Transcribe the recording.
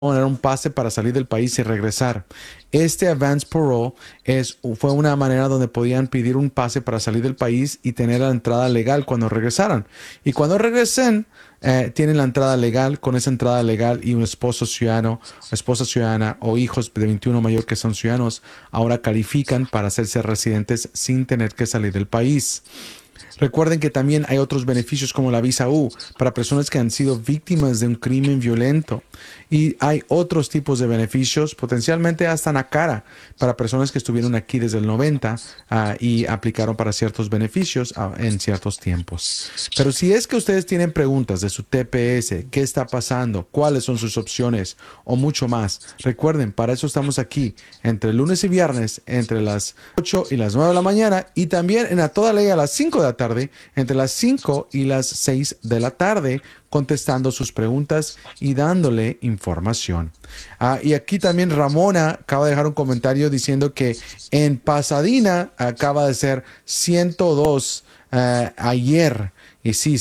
poner un pase para salir del país y regresar. Este advance parole fue una manera donde podían pedir un pase para salir del país y tener la entrada legal cuando regresaran. Y cuando regresen, tienen la entrada legal. Con esa entrada legal y un esposo ciudadano, esposa ciudadana o hijos de 21 mayor que son ciudadanos, ahora califican para hacerse residentes sin tener que salir del país. Recuerden que también hay otros beneficios como la visa U para personas que han sido víctimas de un crimen violento. Y hay otros tipos de beneficios, potencialmente hasta NACARA, para personas que estuvieron aquí desde el 90 y aplicaron para ciertos beneficios en ciertos tiempos. Pero si es que ustedes tienen preguntas de su TPS, qué está pasando, cuáles son sus opciones o mucho más, recuerden, para eso estamos aquí entre lunes y viernes, entre las 8 y las 9 de la mañana y también en A Toda Ley a las 5 de la tarde, entre las 5 y las 6 de la tarde, contestando sus preguntas y dándole información. Y aquí también Ramona acaba de dejar un comentario diciendo que en Pasadena acaba de ser 102 ayer. Y sí,